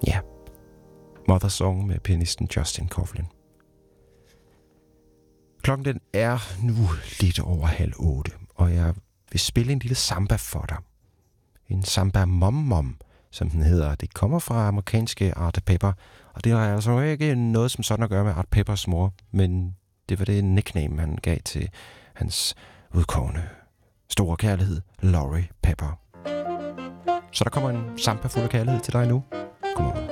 Ja, Mother Song med pianisten Justin Coughlin. Klokken den er nu lidt over 7:30, og jeg vil spille en lille samba for dig. En samba mom-mom, som den hedder. Det kommer fra amerikanske Art Pepper, og det har altså ikke noget som sådan at gøre med Art Peppers mor, men det var det nickname, han gav til hans udkårne store kærlighed, Laurie Pepper. Så der kommer en samba fuld af kærlighed til dig nu. Godmorgen.